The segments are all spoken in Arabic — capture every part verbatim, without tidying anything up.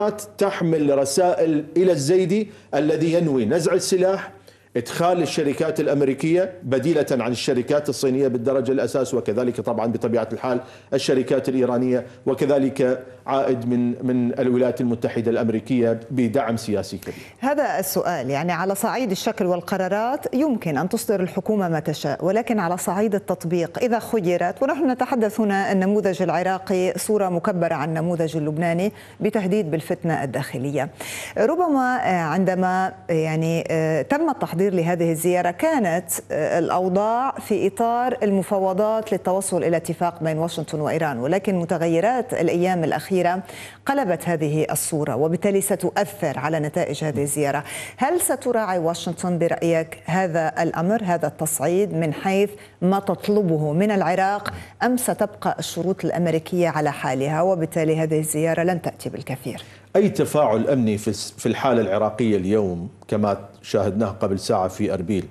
تحمل رسائل إلى الزيدي الذي ينوي نزع السلاح، إدخال الشركات الأمريكية بديلة عن الشركات الصينية بالدرجة الأساس، وكذلك طبعا بطبيعة الحال الشركات الإيرانية، وكذلك عائد من من الولايات المتحدة الأمريكية بدعم سياسي كبير. هذا السؤال، يعني على صعيد الشكل والقرارات يمكن أن تصدر الحكومة ما تشاء، ولكن على صعيد التطبيق إذا خيرت، ونحن نتحدث هنا النموذج العراقي صورة مكبرة عن النموذج اللبناني بتهديد بالفتنة الداخلية. ربما عندما يعني تم التحضير لهذه الزيارة كانت الأوضاع في إطار المفاوضات للتوصل إلى اتفاق بين واشنطن وإيران، ولكن متغيرات الأيام الأخيرة قلبت هذه الصورة، وبالتالي ستؤثر على نتائج هذه الزيارة. هل ستراعي واشنطن برأيك هذا الأمر، هذا التصعيد من حيث ما تطلبه من العراق، أم ستبقى الشروط الأمريكية على حالها وبالتالي هذه الزيارة لن تأتي بالكثير؟ أي تفاعل أمني في الحالة العراقية اليوم كما شاهدناه قبل ساعة في أربيل،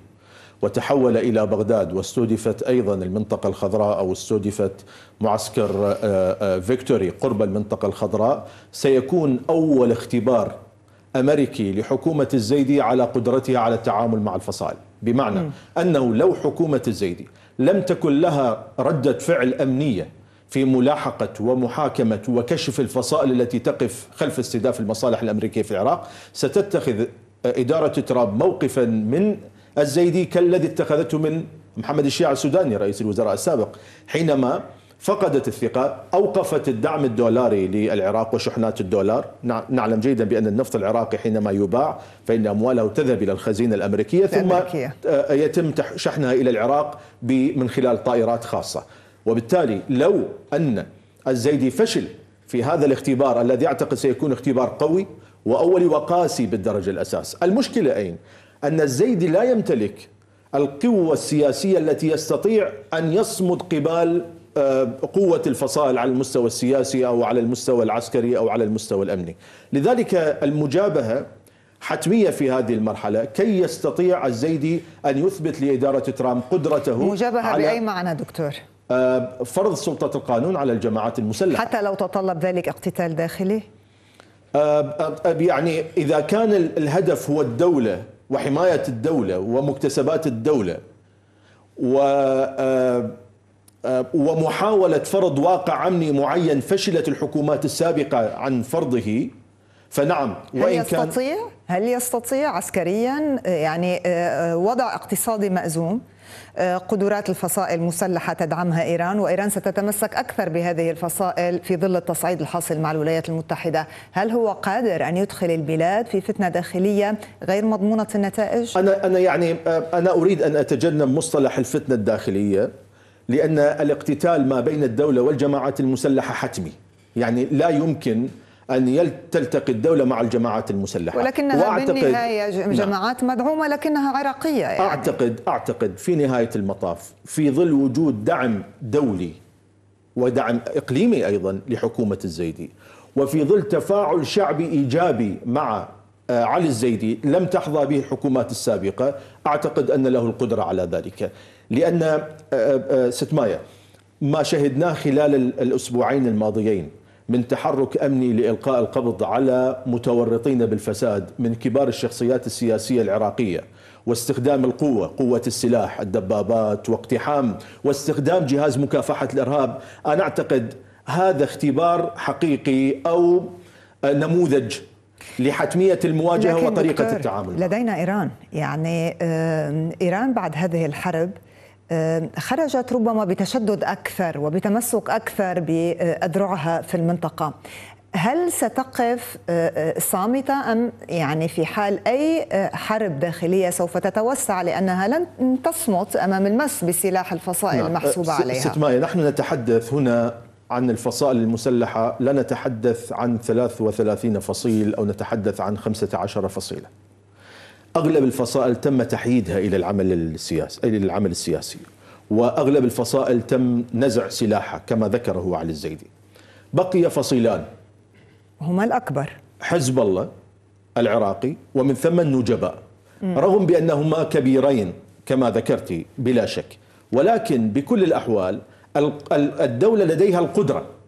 وتحول إلى بغداد، واستهدفت أيضا المنطقة الخضراء أو استهدفت معسكر فيكتوري قرب المنطقة الخضراء، سيكون أول اختبار أمريكي لحكومة الزيدي على قدرتها على التعامل مع الفصائل. بمعنى م. أنه لو حكومة الزيدي لم تكن لها ردة فعل أمنية في ملاحقة ومحاكمة وكشف الفصائل التي تقف خلف استهداف المصالح الأمريكية في العراق، ستتخذ إدارة ترامب موقفا من الزيدي كالذي اتخذته من محمد الشيع السوداني رئيس الوزراء السابق، حينما فقدت الثقة، أوقفت الدعم الدولاري للعراق وشحنات الدولار. نعلم جيدا بأن النفط العراقي حينما يباع فإن أمواله تذهب إلى الخزينة الأمريكية ثم يتم شحنها إلى العراق من خلال طائرات خاصة. وبالتالي لو أن الزيدي فشل في هذا الاختبار الذي أعتقد سيكون اختبار قوي وأولي وقاسي بالدرجة الأساس، المشكلة أين؟ أن الزيدي لا يمتلك القوة السياسية التي يستطيع أن يصمد قبال قوة الفصائل على المستوى السياسي أو على المستوى العسكري أو على المستوى الأمني. لذلك المجابهة حتمية في هذه المرحلة كي يستطيع الزيدي أن يثبت لإدارة ترامب قدرته. مجابهة بأي معنى دكتور؟ فرض سلطة القانون على الجماعات المسلحة حتى لو تطلب ذلك اقتتال داخلي؟ يعني إذا كان الهدف هو الدولة وحماية الدولة ومكتسبات الدولة ومحاولة فرض واقع أمني معين فشلت الحكومات السابقة عن فرضه، فنعم. وإن هل يستطيع هل يستطيع عسكريا يعني وضع اقتصادي مأزوم، قدرات الفصائل المسلحة تدعمها إيران، وإيران ستتمسك أكثر بهذه الفصائل في ظل التصعيد الحاصل مع الولايات المتحدة، هل هو قادر أن يدخل البلاد في فتنة داخلية غير مضمونة النتائج؟ أنا أنا يعني أنا أريد أن أتجنب مصطلح الفتنة الداخلية، لأن الاقتتال ما بين الدولة والجماعات المسلحة حتمي، يعني لا يمكن أن تلتقي الدولة مع الجماعات المسلحة، ولكنها بالنهاية جماعات نعم. مدعومة لكنها عراقية يعني. أعتقد أعتقد في نهاية المطاف في ظل وجود دعم دولي ودعم إقليمي أيضا لحكومة الزيدي، وفي ظل تفاعل شعبي إيجابي مع علي الزيدي لم تحظى به الحكومات السابقة، أعتقد أن له القدرة على ذلك. لأن ست مايا ما شهدناه خلال الأسبوعين الماضيين من تحرك أمني لإلقاء القبض على متورطين بالفساد من كبار الشخصيات السياسية العراقية، واستخدام القوة، قوة السلاح، الدبابات، واقتحام واستخدام جهاز مكافحة الإرهاب، أنا أعتقد هذا اختبار حقيقي أو نموذج لحتمية المواجهة وطريقة التعامل. لدينا إيران، يعني إيران بعد هذه الحرب خرجت ربما بتشدد أكثر وبتمسك أكثر بأذرعها في المنطقة. هل ستقف صامتة أم يعني في حال أي حرب داخلية سوف تتوسع لأنها لن تصمت أمام المس بسلاح الفصائل نعم. المحسوبة عليها؟ ست مايا، نحن نتحدث هنا عن الفصائل المسلحة، لا نتحدث عن ثلاث وثلاثين فصيل أو نتحدث عن خمسة عشر فصيلة. أغلب الفصائل تم تحييدها إلى العمل السياسي إلى العمل السياسي، وأغلب الفصائل تم نزع سلاحها كما ذكره علي الزيدي. بقي فصيلان هما الأكبر، حزب الله العراقي ومن ثم النجباء، رغم بأنهما كبيرين كما ذكرتي بلا شك، ولكن بكل الأحوال الدولة لديها القدرة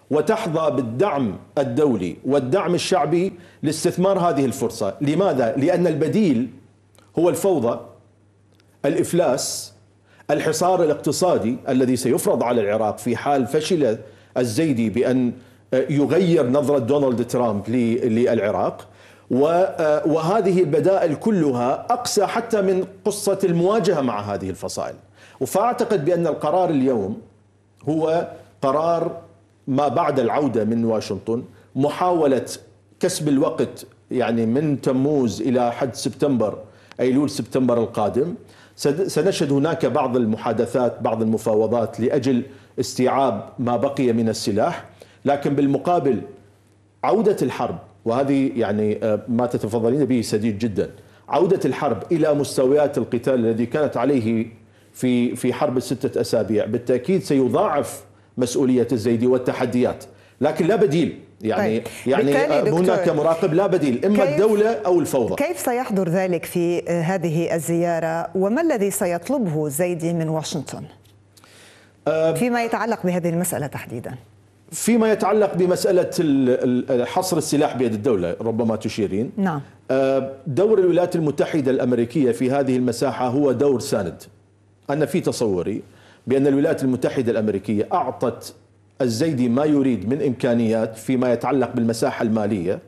وتحظى بالدعم الدولي والدعم الشعبي لاستثمار هذه الفرصة. لماذا؟ لأن البديل هو الفوضى، الإفلاس، الحصار الاقتصادي الذي سيفرض على العراق في حال فشل الزيدي بأن يغير نظرة دونالد ترامب للعراق. وهذه البدائل كلها أقسى حتى من قصة المواجهة مع هذه الفصائل. فأعتقد بأن القرار اليوم هو قرار ما بعد العودة من واشنطن، محاولة كسب الوقت يعني من تموز إلى حد سبتمبر، أيلول سبتمبر القادم. سنشهد هناك بعض المحادثات، بعض المفاوضات لأجل استيعاب ما بقي من السلاح، لكن بالمقابل عودة الحرب، وهذه يعني ما تتفضلين به سديد جدا، عودة الحرب إلى مستويات القتال الذي كانت عليه في في حرب الستة أسابيع بالتأكيد سيضاعف مسؤولية الزيدي والتحديات، لكن لا بديل. يعني طيب. يعني هناك مراقب، لا بديل، إما الدولة أو الفوضى. كيف سيحضر ذلك في هذه الزيارة، وما الذي سيطلبه الزيدي من واشنطن فيما يتعلق بهذه المسألة تحديدا؟ فيما يتعلق بمسألة حصر السلاح بيد الدولة ربما تشيرين. نعم. دور الولايات المتحدة الأمريكية في هذه المساحة هو دور ساند. أنا في تصوري بأن الولايات المتحدة الأمريكية أعطت الزيدي ما يريد من إمكانيات فيما يتعلق بالمساحة المالية،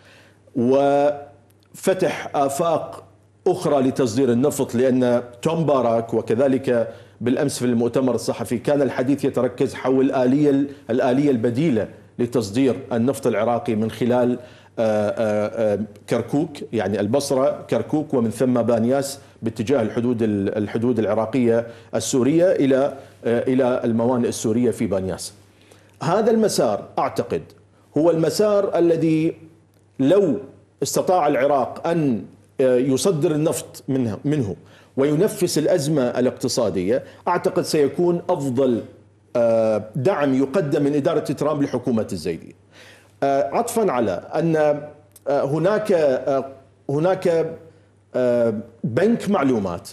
وفتح آفاق أخرى لتصدير النفط، لأن توم باراك وكذلك بالأمس في المؤتمر الصحفي كان الحديث يتركز حول الآلية الآلية البديلة لتصدير النفط العراقي من خلال كركوك، يعني البصرة كركوك ومن ثم بانياس باتجاه الحدود الحدود العراقية السورية إلى إلى الموانئ السورية في بانياس. هذا المسار أعتقد هو المسار الذي لو استطاع العراق أن يصدر النفط منه منه وينفس الأزمة الاقتصادية، أعتقد سيكون أفضل دعم يقدم من إدارة ترامب لحكومة الزيدي. عطفا على أن هناك هناك بنك معلومات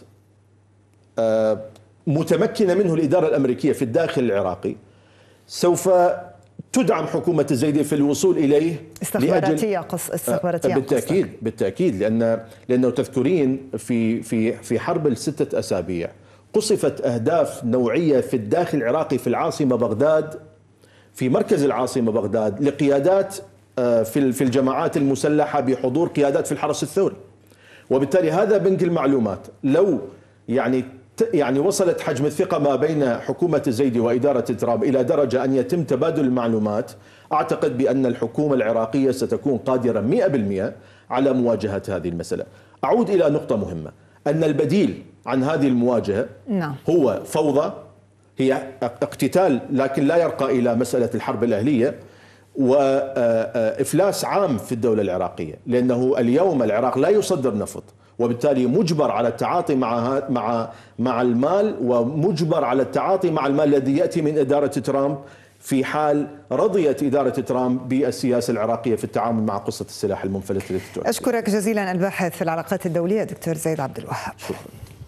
متمكنة منه الإدارة الأمريكية في الداخل العراقي سوف تدعم حكومة الزيدي في الوصول إليه. استخباراتية قص استخباراتية بالتأكيد قصدك. بالتأكيد لأن لأنه تذكرين في في في حرب الستة أسابيع قصفت أهداف نوعية في الداخل العراقي، في العاصمة بغداد، في مركز العاصمة بغداد، لقيادات في في الجماعات المسلحة بحضور قيادات في الحرس الثوري. وبالتالي هذا بنك المعلومات لو يعني يعني وصلت حجم الثقة ما بين حكومة الزيدي وإدارة ترامب إلى درجة أن يتم تبادل المعلومات، أعتقد بأن الحكومة العراقية ستكون قادرة مئة بالمئة على مواجهة هذه المسألة. أعود إلى نقطة مهمة، أن البديل عن هذه المواجهة نعم. هو فوضى، هي اقتتال لكن لا يرقى إلى مسألة الحرب الأهلية، وإفلاس عام في الدولة العراقية، لأنه اليوم العراق لا يصدر نفط، وبالتالي مجبر على التعاطي مع مع مع المال، ومجبر على التعاطي مع المال الذي يأتي من إدارة ترامب في حال رضيت إدارة ترامب بالسياسة العراقية في التعامل مع قصة السلاح المنفلت التي تؤثر. أشكرك جزيلا الباحث في العلاقات الدولية دكتور زيد عبد الوهاب. شكرا.